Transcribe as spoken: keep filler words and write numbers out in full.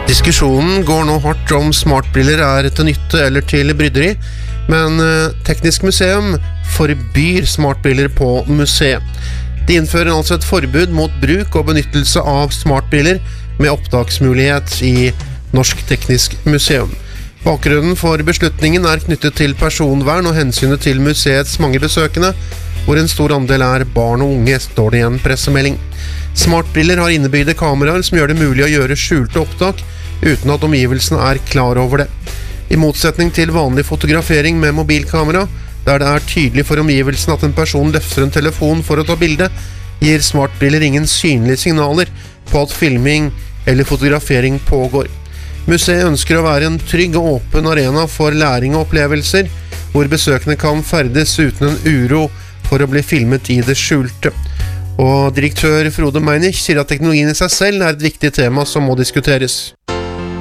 Diskusjonen går nå hardt om smartbriller er til nytte eller til bryderi, men Teknisk Museum forbyr smartbriller på museet. De innfører altså et forbud mot bruk og benyttelse av smartbriller med opptaksmulighet i Norsk Teknisk Museum. Bakgrunnen for beslutningen er knyttet til personvern og hensynet til museets mange besøkende, hvor en stor andel er barn og unge, står det i en pressemelding. Smartbriller har innebygde kameraer som gjør det mulig å gjøre skjulte opptak uten at omgivelsene er klar over det. I motsetning til vanlig fotografering med mobilkamera, der det er tydelig for omgivelsen at en person løfter en telefon for å ta bilde, gir smartbriller ingen synlige signaler på at filming eller fotografering pågår. Museet ønsker å være en trygg og åpen arena for læring og opplevelser, hvor besøkende kan ferdes uten en uro for å bli filmet i det skjulte. Og direktør Frode Meinich sier at teknologien i seg selv er et viktig tema som må diskuteres.